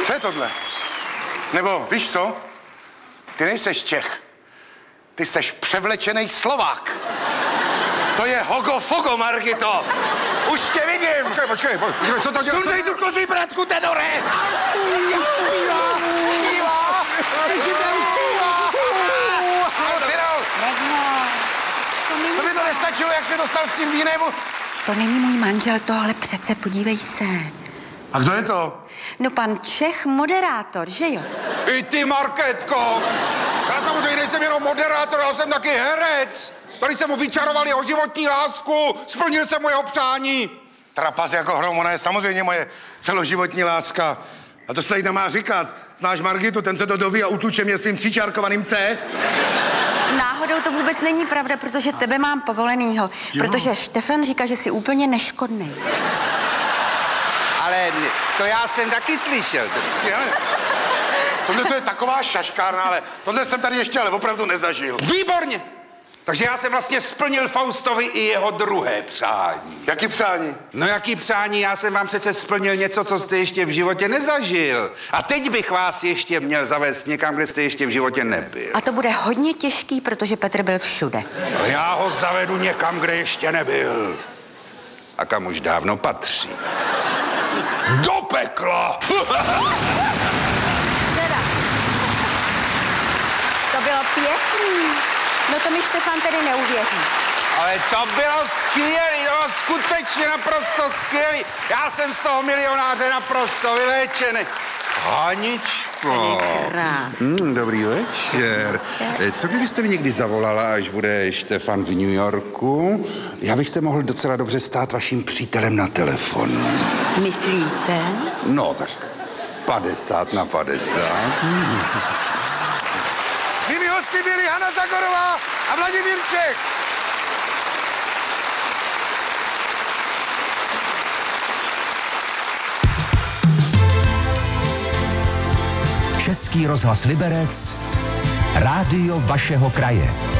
Co je tohle? Nebo víš co? Ty nejseš Čech. Ty seš převlečenej Slovák. To je hogo fogo, Margito. Už tě vidím. Počkej, co to děláš? Sundej tu kozí bratku, tenore. To by to nestačilo, jak jsi dostal s tím vínem. To není můj manžel, tohle přece, podívej se. A kdo je to? No pan Čech, moderátor, že jo? I ty, Markétko. Já samozřejmě nejsem jenom moderátor, já jsem taky herec. Tady jsem mu vyčaroval jeho životní lásku, splnil jsem mu jeho přání. Trapas jako hrom, ona je samozřejmě moje celoživotní láska. A to se tady nemá říkat. Znáš Margitu, ten se to doví a utluče mě svým tříčárkovaným C. Náhodou to vůbec není pravda, protože tebe mám povolenýho. Jo. Protože Štefan říká, že jsi úplně neškodnej. Ale to já jsem taky slyšel. Tohle to je taková šaškárna, ale tohle jsem tady ještě ale opravdu nezažil. Výborně! Takže já jsem vlastně splnil Faustovi i jeho druhé přání. Jaký přání? No jaký přání? Já jsem vám přece splnil něco, co jste ještě v životě nezažil. A teď bych vás ještě měl zavést někam, kde jste ještě v životě nebyl. A to bude hodně těžký, protože Petr byl všude. A já ho zavedu někam, kde ještě nebyl. A kam už dávno patří. Do pekla! Teda. To bylo pěkný. No to mi Štefan tedy neuvěří. Ale to bylo skvělý, to bylo skutečně naprosto skvělý. Já jsem z toho milionáře naprosto vyléčený. Haničko. Krásný. Dobrý večer. Co kdybyste mi někdy zavolala, až bude Štefan v New Yorku? Já bych se mohl docela dobře stát vaším přítelem na telefonu. Myslíte? No tak 50/50. Mými hosty byli Hana Zagorová a Vladimír Čech. Český rozhlas Liberec, rádio vašeho kraje.